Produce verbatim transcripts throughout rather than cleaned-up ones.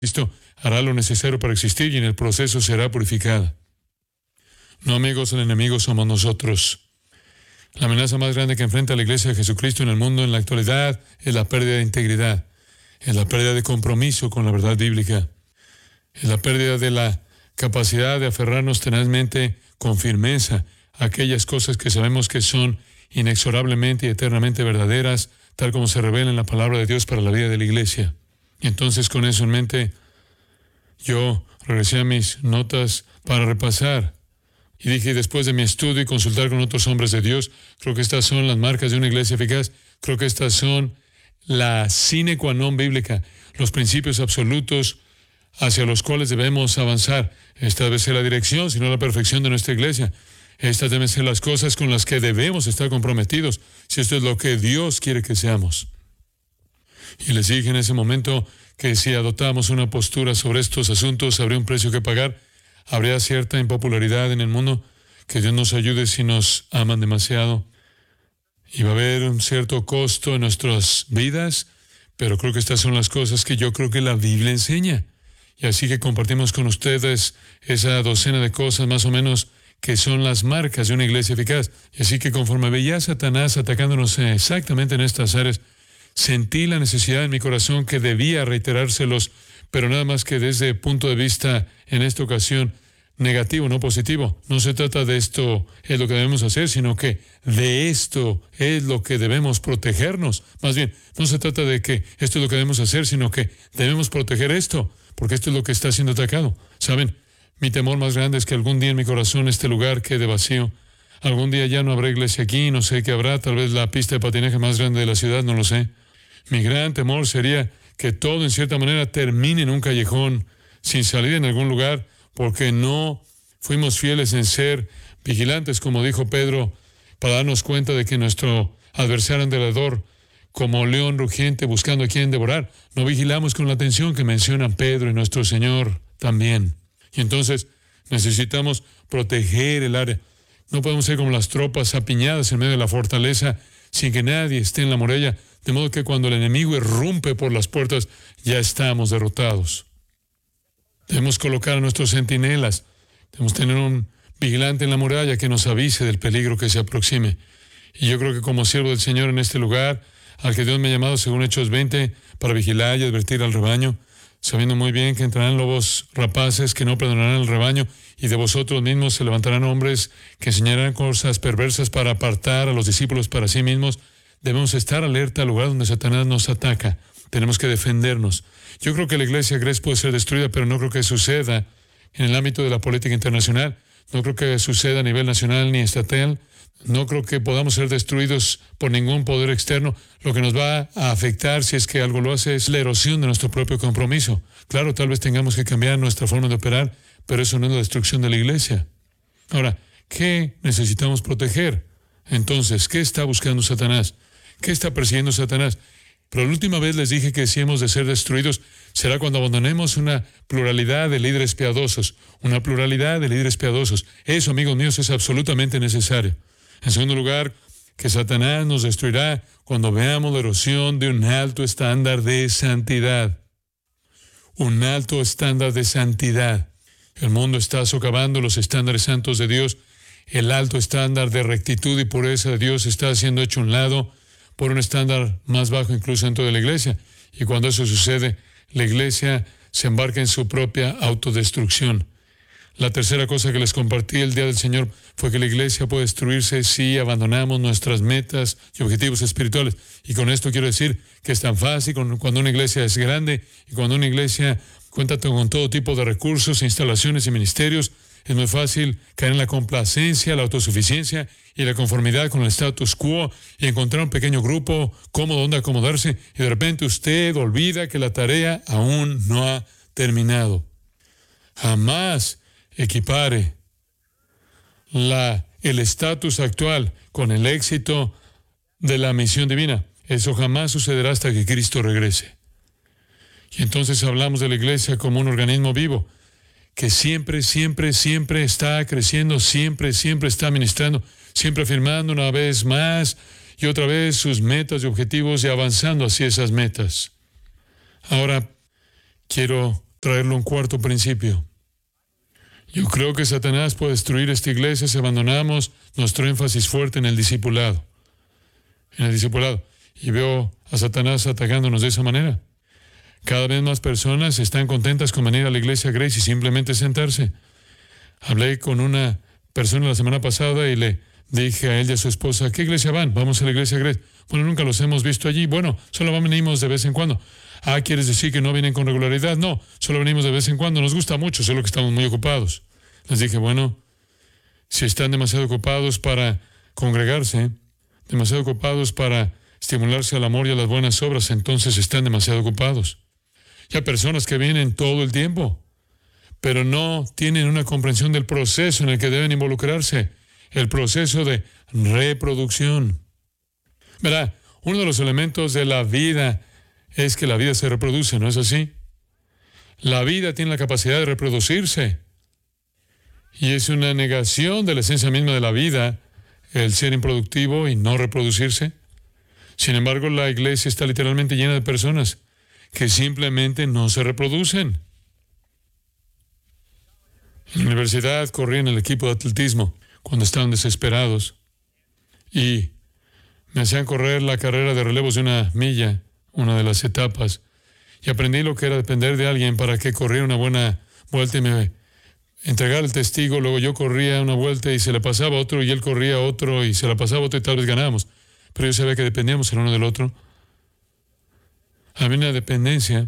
Cristo hará lo necesario para existir y en el proceso será purificada. No, amigos, el enemigo somos nosotros. La amenaza más grande que enfrenta la Iglesia de Jesucristo en el mundo en la actualidad es la pérdida de integridad, es la pérdida de compromiso con la verdad bíblica, es la pérdida de la capacidad de aferrarnos tenazmente con firmeza a aquellas cosas que sabemos que son inexorablemente y eternamente verdaderas, tal como se revela en la palabra de Dios para la vida de la Iglesia. Y entonces, con eso en mente, yo regresé a mis notas para repasar. Y dije, después de mi estudio y consultar con otros hombres de Dios, creo que estas son las marcas de una iglesia eficaz. Creo que estas son la sine qua non bíblica, los principios absolutos hacia los cuales debemos avanzar. Esta debe ser la dirección, sino la perfección de nuestra iglesia. Estas deben ser las cosas con las que debemos estar comprometidos, si esto es lo que Dios quiere que seamos. Y les dije en ese momento que si adoptamos una postura sobre estos asuntos, habría un precio que pagar, habría cierta impopularidad en el mundo, que Dios nos ayude si nos aman demasiado, y va a haber un cierto costo en nuestras vidas, pero creo que estas son las cosas que yo creo que la Biblia enseña. Y así que compartimos con ustedes esa docena de cosas más o menos que son las marcas de una iglesia eficaz. Y así que conforme veía a Satanás atacándonos exactamente en estas áreas, sentí la necesidad en mi corazón que debía reiterárselos, pero nada más que desde el punto de vista, en esta ocasión, negativo, no positivo. No se trata de esto es lo que debemos hacer, sino que de esto es lo que debemos protegernos. Más bien, no se trata de que esto es lo que debemos hacer, sino que debemos proteger esto, porque esto es lo que está siendo atacado. ¿Saben? Mi temor más grande es que algún día en mi corazón este lugar quede vacío. Algún día ya no habrá iglesia aquí, no sé qué habrá, tal vez la pista de patinaje más grande de la ciudad, no lo sé. Mi gran temor sería que todo en cierta manera termine en un callejón, sin salida en algún lugar, porque no fuimos fieles en ser vigilantes, como dijo Pedro, para darnos cuenta de que nuestro adversario alrededor, como león rugiente buscando a quien devorar, no vigilamos con la atención que mencionan Pedro y nuestro Señor también. Y entonces necesitamos proteger el área. No podemos ser como las tropas apiñadas en medio de la fortaleza sin que nadie esté en la muralla, de modo que cuando el enemigo irrumpe por las puertas, ya estamos derrotados. Debemos colocar a nuestros centinelas. Debemos tener un vigilante en la muralla que nos avise del peligro que se aproxime. Y yo creo que como siervo del Señor en este lugar, al que Dios me ha llamado, según Hechos veinte, para vigilar y advertir al rebaño, sabiendo muy bien que entrarán lobos rapaces que no perdonarán al rebaño, y de vosotros mismos se levantarán hombres que enseñarán cosas perversas para apartar a los discípulos para sí mismos. Debemos estar alerta al lugar donde Satanás nos ataca. Tenemos que defendernos. Yo creo que la iglesia Grace puede ser destruida, pero no creo que suceda en el ámbito de la política internacional. No creo que suceda a nivel nacional ni estatal. No creo que podamos ser destruidos por ningún poder externo. Lo que nos va a afectar, si es que algo lo hace, es la erosión de nuestro propio compromiso. Claro, tal vez tengamos que cambiar nuestra forma de operar, pero eso no es la destrucción de la iglesia. Ahora, ¿qué necesitamos proteger? Entonces, ¿qué está buscando Satanás? ¿Qué está persiguiendo Satanás? Pero la última vez les dije que si hemos de ser destruidos, será cuando abandonemos una pluralidad de líderes piadosos. Una pluralidad de líderes piadosos. Eso, amigos míos, es absolutamente necesario. En segundo lugar, que Satanás nos destruirá cuando veamos la erosión de un alto estándar de santidad. Un alto estándar de santidad. El mundo está socavando los estándares santos de Dios. El alto estándar de rectitud y pureza de Dios está siendo hecho a un lado por un estándar más bajo incluso dentro de la iglesia. Y cuando eso sucede, la iglesia se embarca en su propia autodestrucción. La tercera cosa que les compartí el día del Señor fue que la iglesia puede destruirse si abandonamos nuestras metas y objetivos espirituales. Y con esto quiero decir que es tan fácil cuando una iglesia es grande y cuando una iglesia cuenta con todo tipo de recursos, instalaciones y ministerios. Es muy fácil caer en la complacencia, la autosuficiencia y la conformidad con el status quo y encontrar un pequeño grupo cómodo donde acomodarse, y de repente usted olvida que la tarea aún no ha terminado. Jamás equipare la, el estatus actual con el éxito de la misión divina. Eso jamás sucederá hasta que Cristo regrese. Y entonces hablamos de la iglesia como un organismo vivo que siempre, siempre, siempre está creciendo, siempre, siempre está ministrando, siempre afirmando una vez más y otra vez sus metas y objetivos y avanzando hacia esas metas. Ahora, quiero traerlo a un cuarto principio. Yo creo que Satanás puede destruir esta iglesia si abandonamos nuestro énfasis fuerte en el discipulado. En el discipulado. Y veo a Satanás atacándonos de esa manera. Cada vez más personas están contentas con venir a la iglesia Grace y simplemente sentarse. Hablé con una persona la semana pasada y le dije a él y a su esposa, ¿a qué iglesia van? Vamos a la iglesia Grace. Bueno, nunca los hemos visto allí. Bueno, solo venimos de vez en cuando. Ah, ¿quieres decir que no vienen con regularidad? No, solo venimos de vez en cuando. Nos gusta mucho, solo que estamos muy ocupados. Les dije, bueno, si están demasiado ocupados para congregarse, demasiado ocupados para estimularse al amor y a las buenas obras, entonces están demasiado ocupados. Y hay personas que vienen todo el tiempo, pero no tienen una comprensión del proceso en el que deben involucrarse, el proceso de reproducción. Verá, uno de los elementos de la vida es que la vida se reproduce, ¿no es así? La vida tiene la capacidad de reproducirse. Y es una negación de la esencia misma de la vida, el ser improductivo y no reproducirse. Sin embargo, la iglesia está literalmente llena de personas que simplemente no se reproducen. En la universidad corrí en el equipo de atletismo cuando estaban desesperados y me hacían correr la carrera de relevos de una milla, una de las etapas, y aprendí lo que era depender de alguien para que corriera una buena vuelta y me entregara el testigo. Luego yo corría una vuelta y se le pasaba a otro y él corría a otro y se la pasaba a otro y tal vez ganábamos. Pero yo sabía que dependíamos el uno del otro. Había una dependencia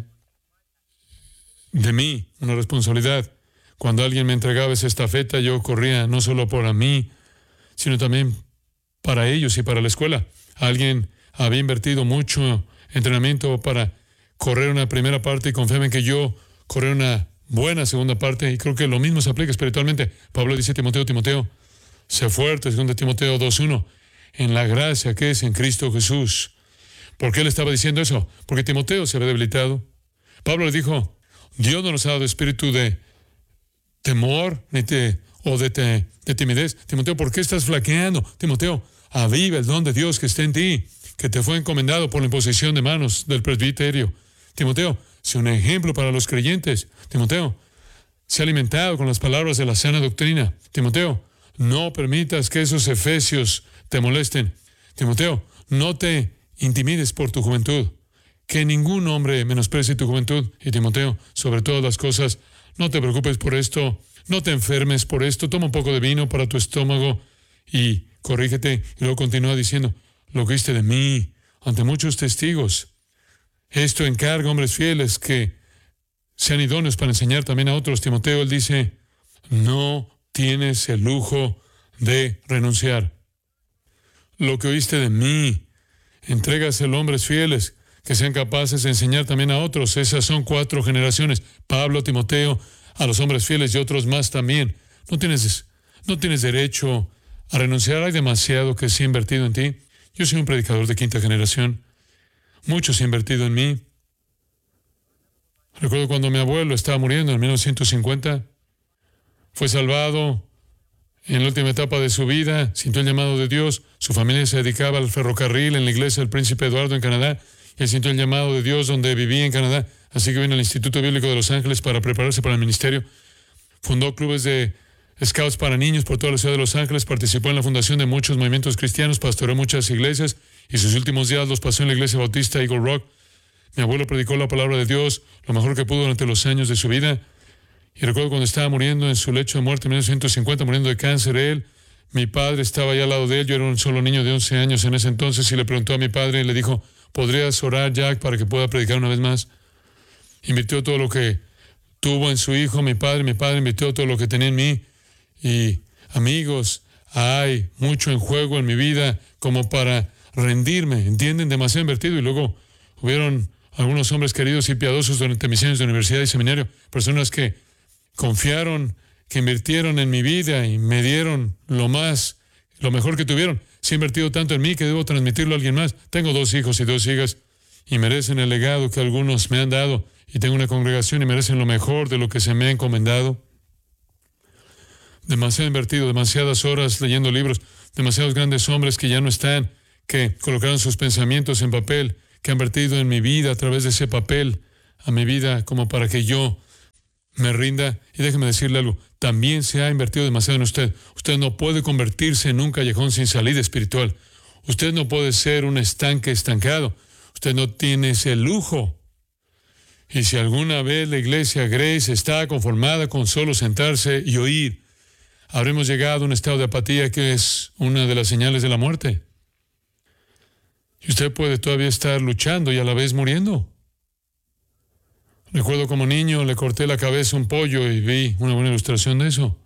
de mí, una responsabilidad. Cuando alguien me entregaba esa estafeta, yo corría no solo para mí, sino también para ellos y para la escuela. Alguien había invertido mucho entrenamiento para correr una primera parte y confiaba en que yo corriera una buena segunda parte, y creo que lo mismo se aplica espiritualmente. Pablo dice a Timoteo, Timoteo, sé fuerte, segundo Timoteo dos uno, en la gracia que es en Cristo Jesús. ¿Por qué le estaba diciendo eso? Porque Timoteo se había debilitado. Pablo le dijo, Dios no nos ha dado espíritu de temor ni te, o de, te, de timidez. Timoteo, ¿por qué estás flaqueando? Timoteo, aviva el don de Dios que está en ti, que te fue encomendado por la imposición de manos del presbiterio. Timoteo, sé un ejemplo para los creyentes. Timoteo, sé alimentado con las palabras de la sana doctrina. Timoteo, no permitas que esos efesios te molesten. Timoteo, no te intimides por tu juventud. Que ningún hombre menosprecie tu juventud. Y Timoteo, sobre todas las cosas, no te preocupes por esto, no te enfermes por esto, toma un poco de vino para tu estómago y corrígete. Y luego continúa diciendo, lo que viste de mí ante muchos testigos. Esto encarga a hombres fieles que sean idóneos para enseñar también a otros. Timoteo, él dice, no tienes el lujo de renunciar. Lo que oíste de mí, entrégaselo a hombres fieles que sean capaces de enseñar también a otros. Esas son cuatro generaciones. Pablo, Timoteo, a los hombres fieles y otros más también. No tienes, no tienes derecho a renunciar. Hay demasiado que se ha invertido en ti. Yo soy un predicador de quinta generación. Mucho se ha invertido en mí. Recuerdo cuando mi abuelo estaba muriendo en mil novecientos cincuenta. Fue salvado en la última etapa de su vida. Sintió el llamado de Dios. Su familia se dedicaba al ferrocarril en la iglesia del Príncipe Eduardo en Canadá. Y él sintió el llamado de Dios donde vivía en Canadá. Así que vino al Instituto Bíblico de Los Ángeles para prepararse para el ministerio. Fundó clubes de scouts para niños por toda la ciudad de Los Ángeles. Participó en la fundación de muchos movimientos cristianos. Pastoreó muchas iglesias. Y sus últimos días los pasó en la iglesia bautista Eagle Rock. Mi abuelo predicó la palabra de Dios lo mejor que pudo durante los años de su vida. Y recuerdo cuando estaba muriendo en su lecho de muerte en mil novecientos cincuenta, muriendo de cáncer él. Mi padre estaba allá al lado de él. Yo era un solo niño de once años en ese entonces. Y le preguntó a mi padre y le dijo, ¿podrías orar, Jack, para que pueda predicar una vez más? Invirtió todo lo que tuvo en su hijo, mi padre. Mi padre invirtió todo lo que tenía en mí. Y amigos, hay mucho en juego en mi vida como para rendirme, ¿entienden? Demasiado invertido. Y luego hubieron algunos hombres queridos y piadosos durante mis años de universidad y seminario, personas que confiaron, que invirtieron en mi vida y me dieron lo más, lo mejor que tuvieron. Se ha invertido tanto en mí que debo transmitirlo a alguien más. Tengo dos hijos y dos hijas y merecen el legado que algunos me han dado, y tengo una congregación y merecen lo mejor de lo que se me ha encomendado. Demasiado invertido, demasiadas horas leyendo libros, demasiados grandes hombres que ya no están, que colocaron sus pensamientos en papel, que han vertido en mi vida a través de ese papel a mi vida como para que yo me rinda. Y déjeme decirle algo, también se ha invertido demasiado en usted. Usted no puede convertirse en un callejón sin salida espiritual. Usted no puede ser un estanque estancado. Usted no tiene ese lujo. Y si alguna vez la iglesia Grace está conformada con solo sentarse y oír, habremos llegado a un estado de apatía que es una de las señales de la muerte. Y usted puede todavía estar luchando y a la vez muriendo. Recuerdo como niño le corté la cabeza a un pollo y vi una buena ilustración de eso.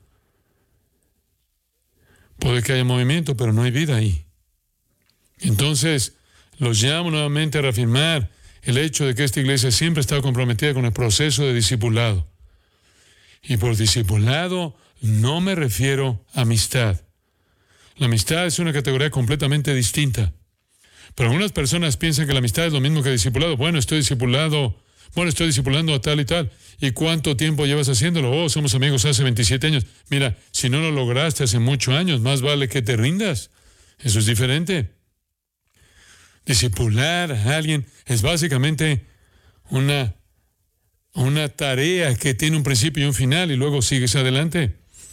Puede que haya movimiento, pero no hay vida ahí. Entonces, los llamo nuevamente a reafirmar el hecho de que esta iglesia siempre ha estado comprometida con el proceso de discipulado. Y por discipulado no me refiero a amistad. La amistad es una categoría completamente distinta. Pero algunas personas piensan que la amistad es lo mismo que discipulado. Bueno, estoy discipulado, bueno, estoy discipulando a tal y tal. ¿Y cuánto tiempo llevas haciéndolo? Oh, somos amigos hace veintisiete años. Mira, si no lo lograste hace muchos años, más vale que te rindas. Eso es diferente. Discipular a alguien es básicamente una, una tarea que tiene un principio y un final y luego sigues adelante.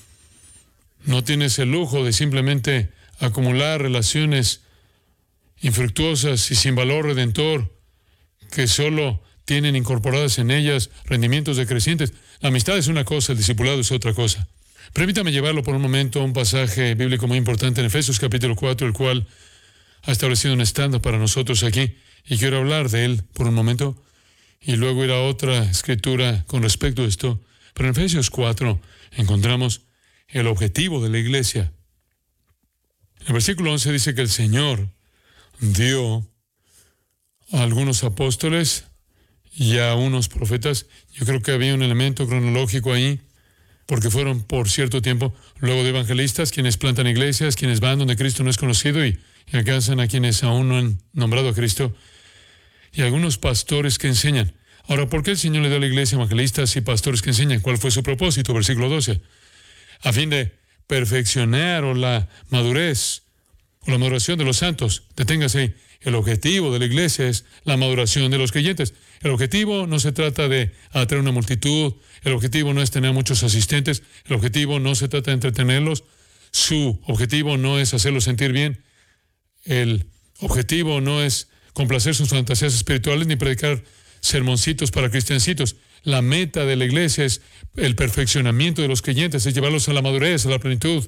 No tienes el lujo de simplemente acumular relaciones infructuosas y sin valor redentor que solo tienen incorporadas en ellas rendimientos decrecientes. La amistad es una cosa, el discipulado es otra cosa. Permítame llevarlo por un momento a un pasaje bíblico muy importante en Efesios capítulo cuatro, el cual ha establecido un estándar para nosotros aquí, y quiero hablar de él por un momento, y luego ir a otra escritura con respecto a esto. Pero en Efesios cuatro encontramos el objetivo de la iglesia. En el versículo once dice que el Señor dio a algunos apóstoles y a unos profetas. Yo creo que había un elemento cronológico ahí, porque fueron por cierto tiempo, luego de evangelistas, quienes plantan iglesias, quienes van donde Cristo no es conocido y y alcanzan a quienes aún no han nombrado a Cristo, y algunos pastores que enseñan. Ahora, ¿por qué el Señor le dio a la iglesia evangelistas y pastores que enseñan? ¿Cuál fue su propósito? Versículo doce. A fin de perfeccionar o la madurez o la maduración de los santos. Deténgase ahí. El objetivo de la iglesia es la maduración de los creyentes. El objetivo no se trata de atraer una multitud. El objetivo no es tener muchos asistentes. El objetivo no se trata de entretenerlos. Su objetivo no es hacerlos sentir bien. El objetivo no es complacer sus fantasías espirituales ni predicar sermoncitos para cristiancitos. La meta de la iglesia es el perfeccionamiento de los creyentes, es llevarlos a la madurez, a la plenitud.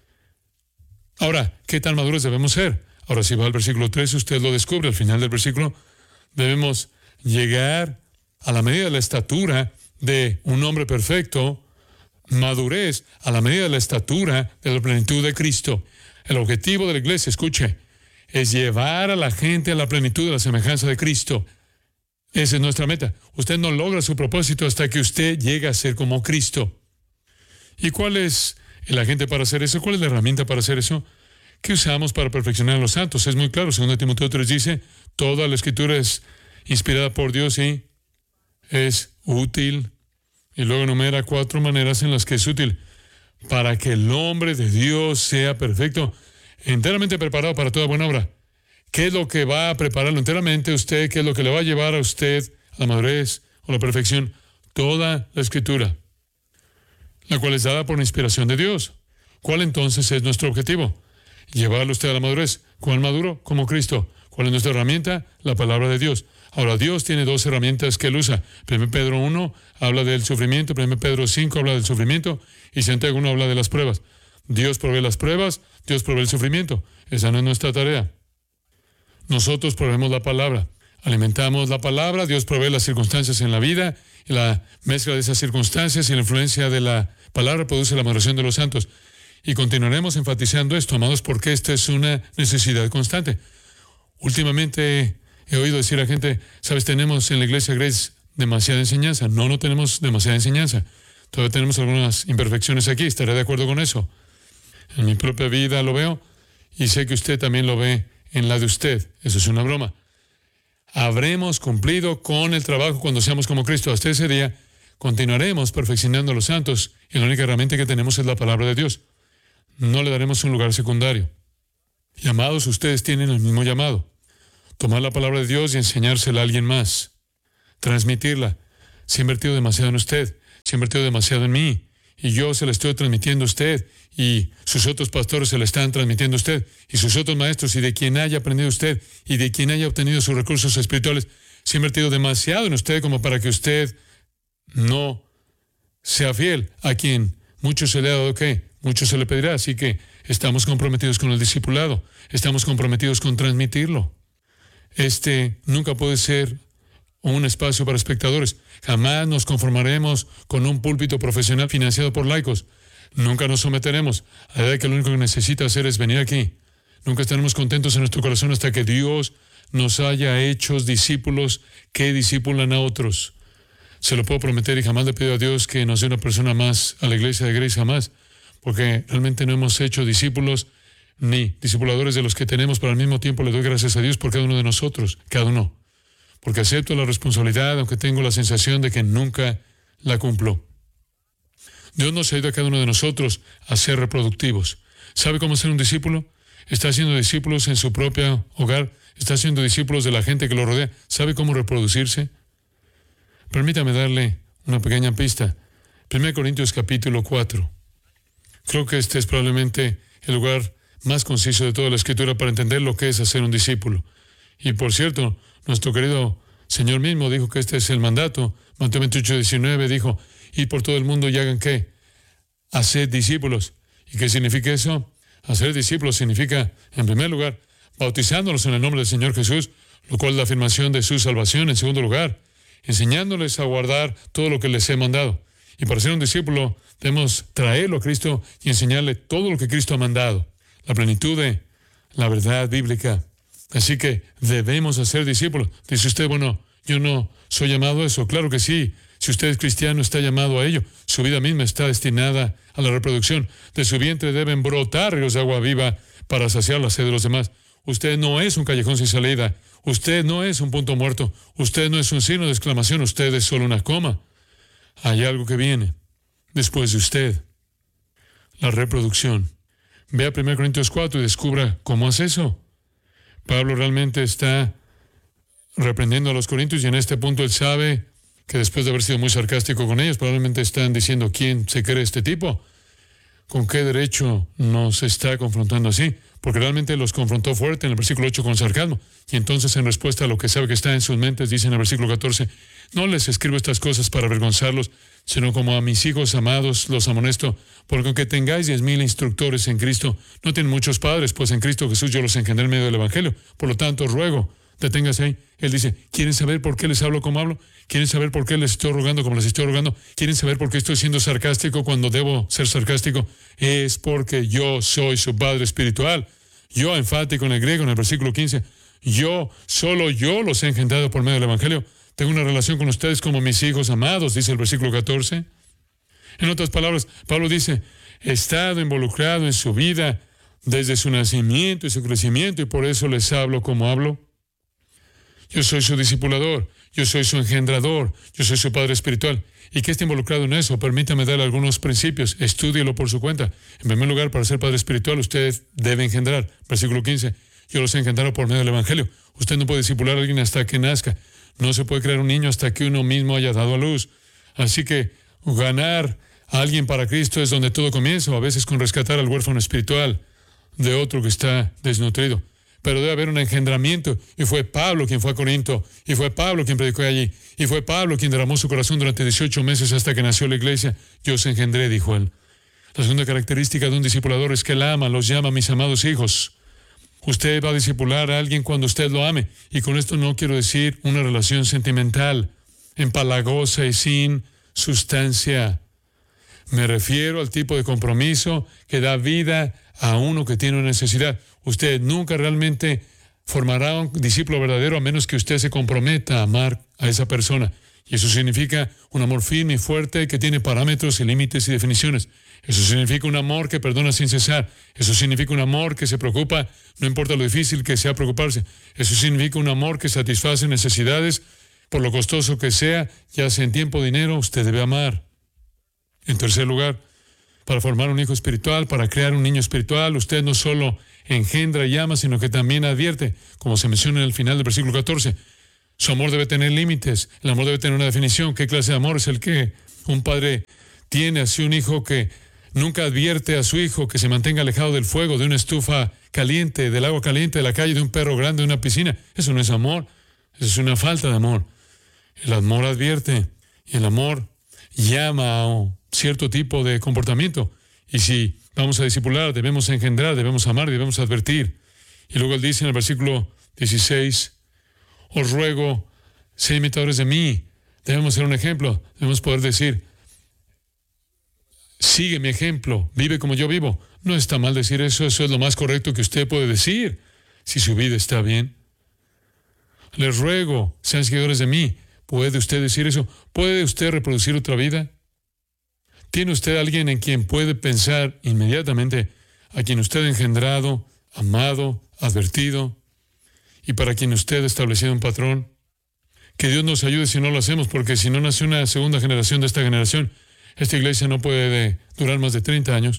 Ahora, ¿qué tan maduros debemos ser? Ahora, si va al versículo trece, usted lo descubre al final del versículo. Debemos llegar a la medida de la estatura de un hombre perfecto, madurez a la medida de la estatura de la plenitud de Cristo. El objetivo de la iglesia, escuche, es llevar a la gente a la plenitud de la semejanza de Cristo. Esa es nuestra meta. Usted no logra su propósito hasta que usted llegue a ser como Cristo. ¿Y cuál es el agente para hacer eso? ¿Cuál es la herramienta para hacer eso? ¿Qué usamos para perfeccionar a los santos? Es muy claro. Segundo Timoteo tres dice, toda la escritura es inspirada por Dios y es útil. Y luego enumera cuatro maneras en las que es útil. Para que el hombre de Dios sea perfecto, enteramente preparado para toda buena obra. ¿Qué es lo que va a prepararlo enteramente usted? ¿Qué es lo que le va a llevar a usted a la madurez o la perfección? Toda la escritura, la cual es dada por la inspiración de Dios. ¿Cuál entonces es nuestro objetivo? Llevarlo usted a la madurez. ¿Cuál maduro? Como Cristo. ¿Cuál es nuestra herramienta? La palabra de Dios. Ahora, Dios tiene dos herramientas que Él usa. primero Pedro uno habla del sufrimiento, primero Pedro cinco habla del sufrimiento y Santiago uno habla de las pruebas. Dios provee las pruebas, Dios provee el sufrimiento. Esa no es nuestra tarea. Nosotros proveemos la palabra, alimentamos la palabra, Dios provee las circunstancias en la vida, y la mezcla de esas circunstancias y la influencia de la palabra produce la maduración de los santos. Y continuaremos enfatizando esto, amados, porque esta es una necesidad constante. Últimamente he oído decir a gente, sabes, tenemos en la iglesia Grace demasiada enseñanza. No, no tenemos demasiada enseñanza. Todavía tenemos algunas imperfecciones aquí, estaré de acuerdo con eso. En mi propia vida lo veo y sé que usted también lo ve en la de usted. Eso es una broma. Habremos cumplido con el trabajo cuando seamos como Cristo. Hasta ese día continuaremos perfeccionando a los santos y la única herramienta que tenemos es la palabra de Dios. No le daremos un lugar secundario. Y amados, ustedes tienen el mismo llamado. Tomar la palabra de Dios y enseñársela a alguien más. Transmitirla. Se ha invertido demasiado en usted. se ha invertido demasiado en mí. Y yo se la estoy transmitiendo a usted. Y sus otros pastores se la están transmitiendo a usted. Y sus otros maestros. Y de quien haya aprendido usted. Y de quien haya obtenido sus recursos espirituales. Se ha invertido demasiado en usted como para que usted no sea fiel a quien mucho se le ha dado, ¿qué? Mucho se le pedirá. Así que estamos comprometidos con el discipulado. Estamos comprometidos con transmitirlo. Este nunca puede ser un espacio para espectadores. Jamás nos conformaremos con un púlpito profesional financiado por laicos. Nunca nos someteremos a la idea de que lo único que necesita hacer es venir aquí. Nunca estaremos contentos en nuestro corazón hasta que Dios nos haya hecho discípulos que discipulan a otros. Se lo puedo prometer y jamás le pido a Dios que nos dé una persona más a la iglesia de Grace, jamás. Porque realmente no hemos hecho discípulos ni discipuladores de los que tenemos, pero al mismo tiempo le doy gracias a Dios por cada uno de nosotros, cada uno. Porque acepto la responsabilidad, aunque tengo la sensación de que nunca la cumplo. Dios nos ha ido a cada uno de nosotros a ser reproductivos. ¿Sabe cómo ser un discípulo? Está haciendo discípulos en su propio hogar, está haciendo discípulos de la gente que lo rodea. ¿Sabe cómo reproducirse? Permítame darle una pequeña pista. primera Corintios capítulo cuatro. Creo que este es probablemente el lugar más conciso de toda la Escritura para entender lo que es hacer un discípulo. Y por cierto, nuestro querido Señor mismo dijo que este es el mandato. Mateo veintiocho, diecinueve dijo, id por todo el mundo y hagan ¿qué? Haced discípulos. ¿Y qué significa eso? Hacer discípulos significa, en primer lugar, bautizándolos en el nombre del Señor Jesús, lo cual es la afirmación de su salvación. En segundo lugar, enseñándoles a guardar todo lo que les he mandado. Y para ser un discípulo, debemos traerlo a Cristo y enseñarle todo lo que Cristo ha mandado. La plenitud de la verdad bíblica. Así que debemos hacer discípulos. Dice usted, bueno, yo no soy llamado a eso. Claro que sí. Si usted es cristiano, está llamado a ello. Su vida misma está destinada a la reproducción. De su vientre deben brotar ríos de agua viva para saciar la sed de los demás. Usted no es un callejón sin salida. Usted no es un punto muerto. Usted no es un signo de exclamación. Usted es solo una coma. Hay algo que viene después de usted. La reproducción. Vea primera Corintios cuatro y descubra cómo es eso. Pablo realmente está reprendiendo a los corintios y en este punto él sabe que después de haber sido muy sarcástico con ellos, probablemente están diciendo, ¿quién se cree este tipo? ¿Con qué derecho nos está confrontando así? Porque realmente los confrontó fuerte en el versículo ocho con sarcasmo. Y entonces en respuesta a lo que sabe que está en sus mentes, dice en el versículo catorce, no les escribo estas cosas para avergonzarlos, sino como a mis hijos amados los amonesto, porque aunque tengáis diez mil instructores en Cristo, no tienen muchos padres, pues en Cristo Jesús yo los engendré en medio del Evangelio. Por lo tanto, ruego, deténgase ahí. Él dice, ¿quieren saber por qué les hablo como hablo? ¿Quieren saber por qué les estoy rogando como les estoy rogando? ¿Quieren saber por qué estoy siendo sarcástico cuando debo ser sarcástico? Es porque yo soy su padre espiritual. Yo, enfático en el griego, en el versículo quince, yo, solo yo los he engendrado por medio del Evangelio. Tengo una relación con ustedes como mis hijos amados, dice el versículo catorce. En otras palabras, Pablo dice, he estado involucrado en su vida desde su nacimiento y su crecimiento y por eso les hablo como hablo. Yo soy su discipulador, yo soy su engendrador, yo soy su padre espiritual. ¿Y qué está involucrado en eso? Permítame darle algunos principios, estúdielo por su cuenta. En primer lugar, para ser padre espiritual, usted debe engendrar. Versículo quince, yo los he engendrado por medio del Evangelio. Usted no puede discipular a alguien hasta que nazca. No se puede crear un niño hasta que uno mismo haya dado a luz. Así que ganar a alguien para Cristo es donde todo comienza, o a veces con rescatar al huérfano espiritual de otro que está desnutrido. Pero debe haber un engendramiento, y fue Pablo quien fue a Corinto, y fue Pablo quien predicó allí, y fue Pablo quien derramó su corazón durante dieciocho meses hasta que nació la iglesia. Yo os engendré, dijo él. La segunda característica de un discipulador es que él ama, los llama mis amados hijos. Usted va a discipular a alguien cuando usted lo ame, y con esto no quiero decir una relación sentimental, empalagosa y sin sustancia. Me refiero al tipo de compromiso que da vida a uno que tiene una necesidad. Usted nunca realmente formará un discípulo verdadero a menos que usted se comprometa a amar a esa persona. Y eso significa un amor firme y fuerte que tiene parámetros y límites y definiciones. Eso significa un amor que perdona sin cesar. Eso significa un amor que se preocupa, no importa lo difícil que sea preocuparse. Eso significa un amor que satisface necesidades, por lo costoso que sea, ya sea en tiempo o dinero, usted debe amar. En tercer lugar, para formar un hijo espiritual, para crear un niño espiritual, usted no solo engendra y ama, sino que también advierte, como se menciona en el final del versículo catorce. Su amor debe tener límites, el amor debe tener una definición. ¿Qué clase de amor es el que Un padre tiene así un hijo que nunca advierte a su hijo que se mantenga alejado del fuego, de una estufa caliente, del agua caliente de la calle, de un perro grande, de una piscina. Eso no es amor, eso es una falta de amor. El amor advierte y el amor llama a cierto tipo de comportamiento. Y si vamos a discipular, debemos engendrar, debemos amar, debemos advertir. Y luego él dice en el versículo dieciséis, os ruego, sed imitadores de mí. Debemos ser un ejemplo, debemos poder decir, sigue mi ejemplo, vive como yo vivo. No está mal decir eso, eso es lo más correcto que usted puede decir, si su vida está bien. Les ruego, sean seguidores de mí. ¿Puede usted decir eso? ¿Puede usted reproducir otra vida? ¿Tiene usted alguien en quien puede pensar inmediatamente, a quien usted ha engendrado, amado, advertido, y para quien usted ha establecido un patrón? Que Dios nos ayude si no lo hacemos, porque si no nace una segunda generación de esta generación, esta iglesia no puede durar más de treinta años.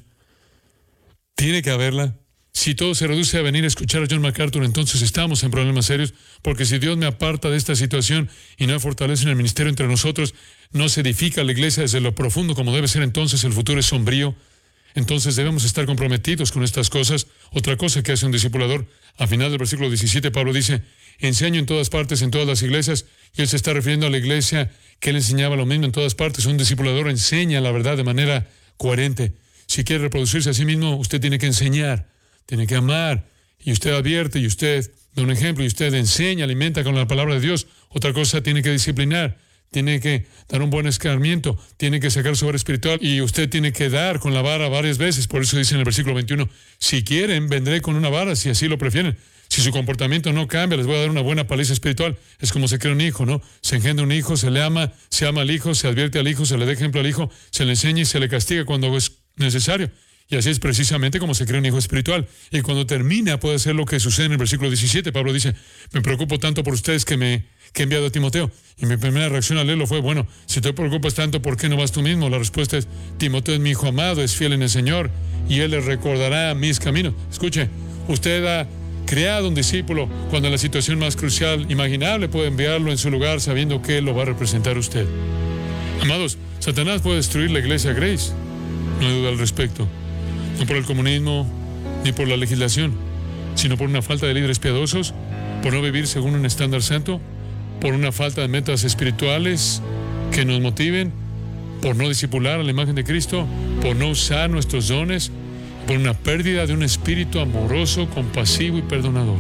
Tiene que haberla. Si todo se reduce a venir a escuchar a John MacArthur, entonces estamos en problemas serios, porque si Dios me aparta de esta situación y no fortalece en el ministerio entre nosotros, no se edifica la iglesia desde lo profundo como debe ser, entonces el futuro es sombrío. Entonces debemos estar comprometidos con estas cosas. Otra cosa que hace un discipulador, al final del versículo diecisiete, Pablo dice, enseño en todas partes, en todas las iglesias, y él se está refiriendo a la iglesia que él enseñaba lo mismo en todas partes. Un discipulador enseña la verdad de manera coherente. Si quiere reproducirse a sí mismo, usted tiene que enseñar, tiene que amar, y usted advierte, y usted da un ejemplo, y usted enseña, alimenta con la palabra de Dios. Otra cosa, tiene que disciplinar, tiene que dar un buen escarmiento, tiene que sacar su vara espiritual, y usted tiene que dar con la vara varias veces. Por eso dice en el versículo veintiuno, si quieren, vendré con una vara, si así lo prefieren. Si su comportamiento no cambia, les voy a dar una buena paliza espiritual. Es como se crea un hijo, ¿no? Se engendra un hijo, se le ama, se ama al hijo, se advierte al hijo, se le da ejemplo al hijo, se le enseña y se le castiga cuando es necesario. Y así es precisamente como se crea un hijo espiritual. Y cuando termina puede ser lo que sucede en el versículo diecisiete. Pablo dice, me preocupo tanto por ustedes que me que he enviado a Timoteo. Y mi primera reacción al leerlo fue, bueno, si te preocupas tanto, ¿por qué no vas tú mismo? La respuesta es, Timoteo es mi hijo amado, es fiel en el Señor, y él les recordará mis caminos. Escuche, usted ha creado un discípulo cuando en la situación más crucial imaginable puede enviarlo en su lugar sabiendo que él lo va a representar usted. Amados, Satanás puede destruir la iglesia Grace, no hay duda al respecto. No por el comunismo, ni por la legislación, sino por una falta de líderes piadosos, por no vivir según un estándar santo, por una falta de metas espirituales que nos motiven, por no discipular a la imagen de Cristo, por no usar nuestros dones, por una pérdida de un espíritu amoroso, compasivo y perdonador.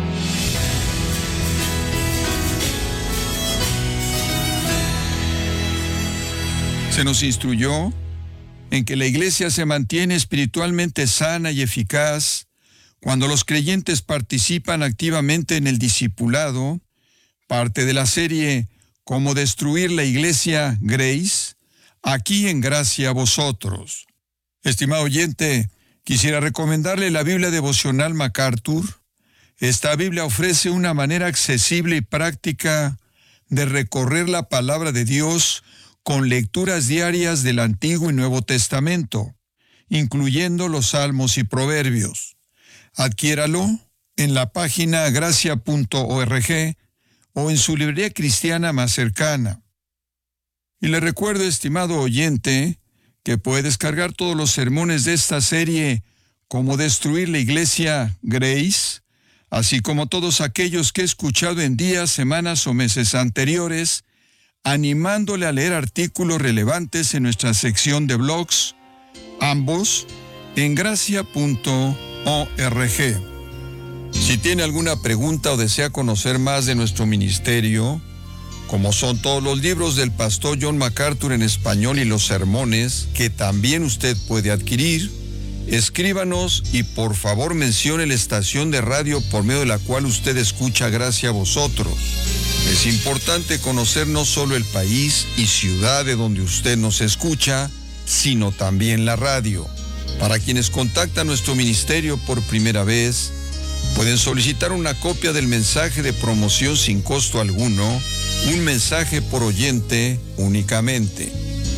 Se nos instruyó en que la iglesia se mantiene espiritualmente sana y eficaz cuando los creyentes participan activamente en el discipulado, parte de la serie Cómo destruir la iglesia Grace, aquí en Gracia a Vosotros. Estimado oyente, quisiera recomendarle la Biblia devocional MacArthur. Esta Biblia ofrece una manera accesible y práctica de recorrer la palabra de Dios con lecturas diarias del Antiguo y Nuevo Testamento, incluyendo los Salmos y Proverbios. Adquiéralo en la página gracia punto org o en su librería cristiana más cercana. Y le recuerdo, estimado oyente, que puede descargar todos los sermones de esta serie Cómo destruir la iglesia Grace, así como todos aquellos que he escuchado en días, semanas o meses anteriores, animándole a leer artículos relevantes en nuestra sección de blogs, ambos en gracia punto org. Si tiene alguna pregunta o desea conocer más de nuestro ministerio, como son todos los libros del pastor John MacArthur en español y los sermones que también usted puede adquirir, escríbanos y por favor mencione la estación de radio por medio de la cual usted escucha Gracia a Vosotros. Es importante conocer no solo el país y ciudad de donde usted nos escucha, sino también la radio. Para quienes contactan nuestro ministerio por primera vez, pueden solicitar una copia del mensaje de promoción sin costo alguno, un mensaje por oyente únicamente.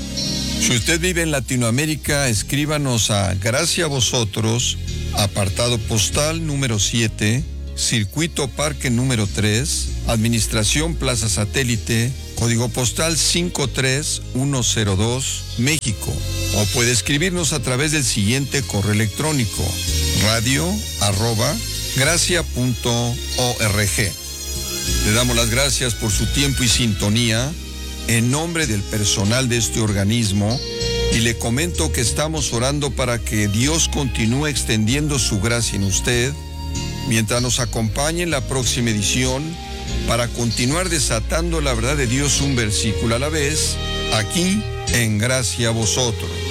Si usted vive en Latinoamérica, escríbanos a Gracia a Vosotros, apartado postal número siete, Circuito Parque número tres, Administración Plaza Satélite, código postal cinco tres uno cero dos, México. O puede escribirnos a través del siguiente correo electrónico: radio arroba gracia punto org. Le damos las gracias por su tiempo y sintonía en nombre del personal de este organismo, y le comento que estamos orando para que Dios continúe extendiendo su gracia en usted mientras nos acompañe en la próxima edición para continuar desatando la verdad de Dios un versículo a la vez, aquí en Gracia a Vosotros.